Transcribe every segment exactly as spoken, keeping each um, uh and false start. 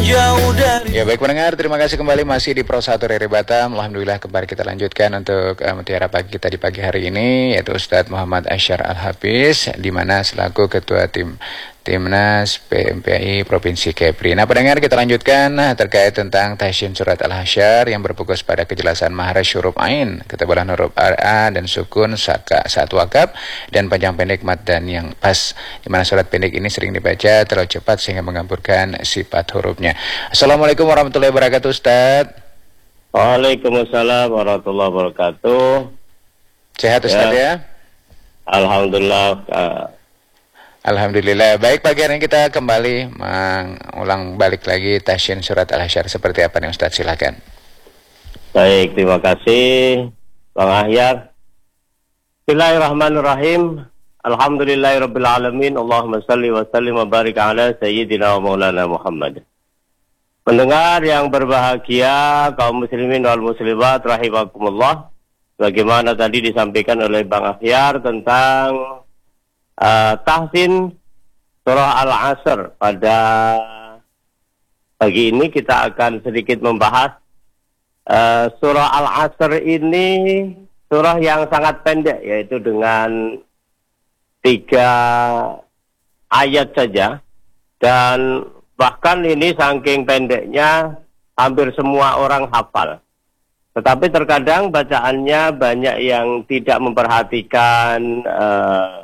jauh dari. Ya baik pendengar, terima kasih kembali masih di Pro satu R R I Batam. Alhamdulillah kembali kita lanjutkan untuk uh, mutiara pagi kita di pagi hari ini, yaitu Ustadz Muhammad Asyar Al-Hafiz, di mana selaku Ketua Tim Timnas P M P I Provinsi Kepri. Nah pendengar, kita lanjutkan terkait tentang tahsin surat Al-Hasyr yang berfokus pada kejelasan mahraj huruf ain, ketebalan huruf a dan sukun saka saat wakaf, dan panjang pendek mad dan yang pas, di mana surat pendek ini sering dibaca terlalu cepat sehingga mengaburkan sifat hurufnya. Assalamualaikum warahmatullahi wabarakatuh, Ustaz. Waalaikumsalam warahmatullahi wabarakatuh. Sehat Ustaz ya? Ya? Alhamdulillah. Uh... Alhamdulillah. Baik, pagi hari ini kita kembali mengulang balik lagi tahsin surat Al-Hasyr. Seperti apa nih Ustaz? Silakan. Baik, terima kasih Bang Ahyar. Bismillahirrahmanirrahim. Alhamdulillahirabbil alamin. Allahumma shalli wa sallim wa barik ala sayyidina wa maulana Muhammad. Pendengar yang berbahagia, kaum muslimin wal muslimat rahimakumullah. Bagaimana tadi disampaikan oleh Bang Ahyar tentang Uh, tahsin surah Al-Asr. Pada pagi ini kita akan sedikit membahas uh, surah Al-Asr ini, surah yang sangat pendek, yaitu dengan tiga ayat saja, dan bahkan ini saking pendeknya hampir semua orang hafal. Tetapi terkadang bacaannya banyak yang tidak memperhatikan uh,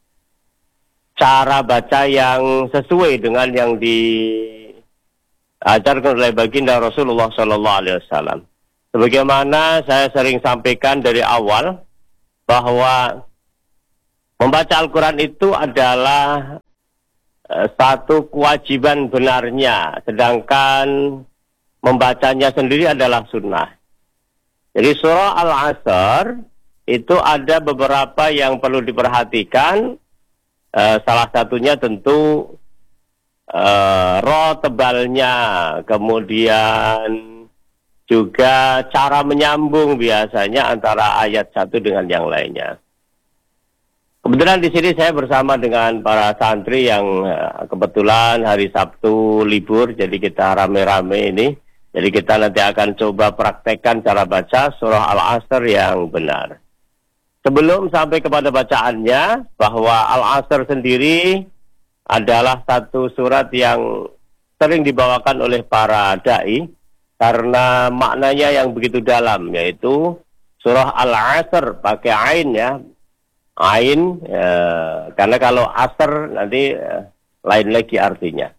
cara baca yang sesuai dengan yang diajarkan oleh baginda Rasulullah Sallallahu Alaihi Wasallam. Sebagaimana saya sering sampaikan dari awal, bahwa membaca Al-Quran itu adalah uh, satu kewajiban benarnya, sedangkan membacanya sendiri adalah sunnah. Jadi surah Al-Asr itu ada beberapa yang perlu diperhatikan. Uh, salah satunya tentu uh, ro tebalnya, kemudian juga cara menyambung biasanya antara ayat satu dengan yang lainnya. Kebetulan di sini saya bersama dengan para santri yang uh, kebetulan hari Sabtu libur, jadi kita rame-rame ini. Jadi kita nanti akan coba praktekkan cara baca surah Al-Asr yang benar. Sebelum sampai kepada bacaannya, bahwa Al-Asr sendiri adalah satu surat yang sering dibawakan oleh para da'i, karena maknanya yang begitu dalam, yaitu surah Al-Asr pakai ain ya, ain, ya, karena kalau asr nanti ya, lain lagi artinya.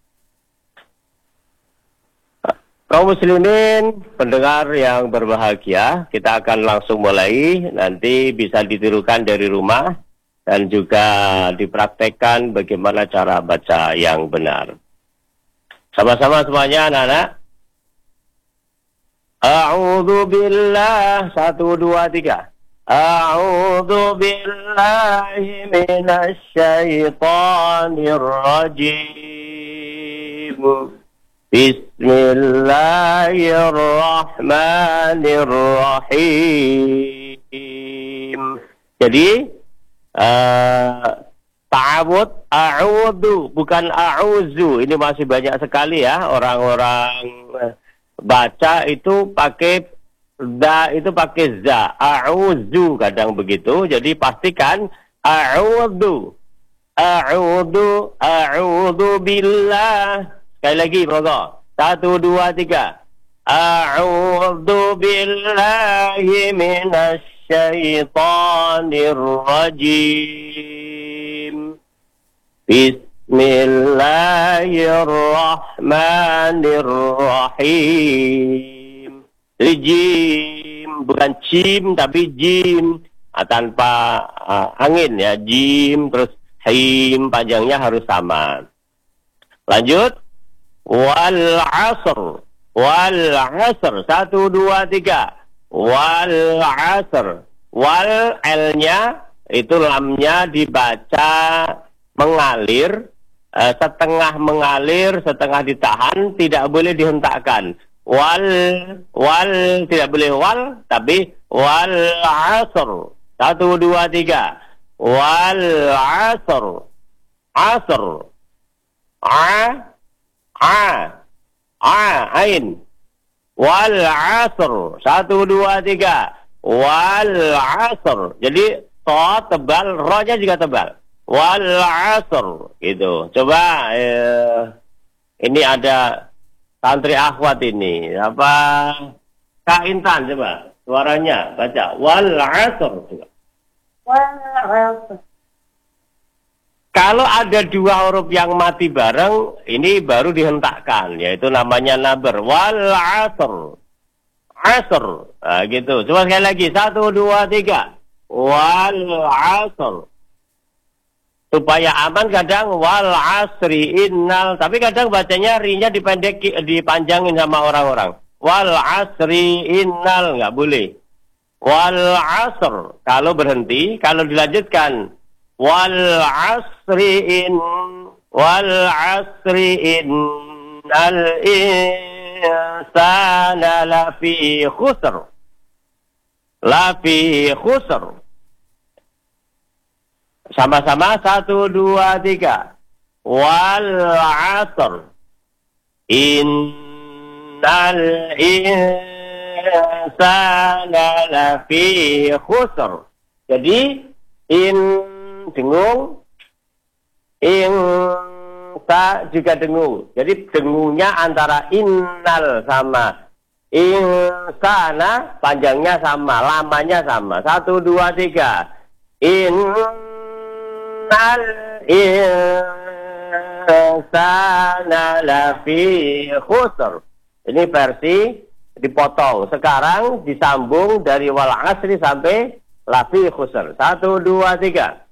Kaum muslimin, pendengar yang berbahagia, kita akan langsung mulai, nanti bisa ditirukan dari rumah dan juga dipraktekkan bagaimana cara baca yang benar. Sama-sama semuanya anak-anak. A'udzu billah, satu, dua, tiga. A'udzu billahi minasy syaithanir rajim. Bismillahirrahmanirrahim. Jadi uh, ta'awud, a'udhu, bukan a'uzu. Ini masih banyak sekali ya orang-orang baca itu pakai za, itu pakai za, a'uzu kadang begitu. Jadi pastikan a'udhu, a'udhu, a'udhu billah. Sekali lagi, bro. Satu, dua, tiga. A'udzu billahi minasy syaithanir rajim. Bismillahirrahmanirrahim. Jadi jim, bukan jim, tapi jim. Nah, tanpa uh, angin ya. Jim, terus him, panjangnya harus sama. Lanjut. Wal asr, wal asr, satu, dua, tiga. Wal asr, wal l-nya itu lamnya dibaca mengalir, eh, setengah mengalir, setengah ditahan, tidak boleh dihentakkan. Wal, wal, tidak boleh wal, tapi wal asr, satu, dua, tiga. Wal asr, asr, a, A, A, ain. Wal asr. Satu, dua, tiga. Wal asr. Jadi to tebal, ro-nya juga tebal. Wal asr. Gitu. Coba eh, ini ada santri akhwat ini. Apa? Kak Intan coba. Suaranya baca. Wal asr. Wal asr. Kalau ada dua huruf yang mati bareng, ini baru dihentakkan, yaitu namanya naber. Wal asr. Asr. Nah, gitu. Coba sekali lagi. Satu, dua, tiga. Wal asr. Supaya aman kadang wal asri innal. Tapi kadang bacanya rinya dipendek, dipanjangin sama orang-orang. Wal asri innal. Nggak boleh. Wal asr. Kalau berhenti, kalau dilanjutkan. Wal asri in wal asri innal insana lafi khusr. Lafi khusr. Sama-sama satu, dua, tiga. Wal asr innal insana lafi khusr. Jadi in dengung, ing sa juga dengung. Jadi dengungnya antara innal sama insana, panjangnya sama, lamanya sama. Satu, dua, tiga. Innal insana lafi khusr. Ini versi dipotong. Sekarang disambung dari wal asri sampai lafi khusr. Satu, dua, tiga.